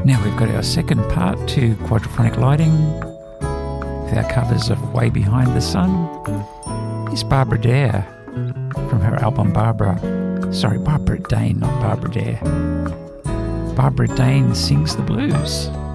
Now we've got our second part to Quadraphonic Lighting with our covers of Way Behind the Sun. It's Barbara Dare from her album Barbara Dane, not Barbara Dare. Barbara Dane Sings the Blues.